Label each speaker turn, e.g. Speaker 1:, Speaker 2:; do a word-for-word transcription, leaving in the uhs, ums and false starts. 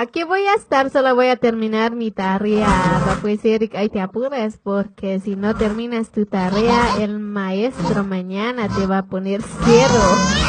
Speaker 1: aquí voy a estar, solo voy a terminar mi tarea. Va, pues Eric, ahí te apures porque si no terminas tu tarea, el maestro mañana te va a poner cero.